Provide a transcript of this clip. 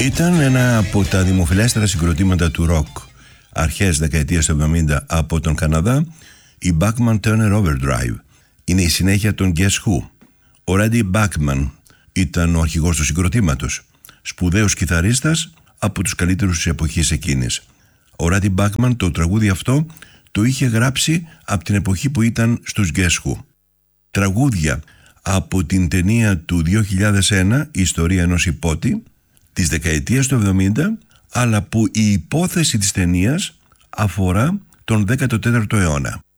Ήταν ένα από τα δημοφιλέστερα συγκροτήματα του ροκ αρχές δεκαετίας του 70 από τον Καναδά, η Bachman Turner Overdrive. Είναι η συνέχεια των Guess Who. Ο Randy Bachman ήταν ο αρχηγός του συγκροτήματος, σπουδαίος κιθαρίστας από τους καλύτερους της εποχής εκείνης. Ο Randy Bachman το τραγούδι αυτό το είχε γράψει από την εποχή που ήταν στους Guess Who. Τραγούδια από την ταινία του 2001, η ιστορία ενός υπότη, της δεκαετίας του 70, αλλά που η υπόθεση της ταινίας αφορά τον 14ο αιώνα.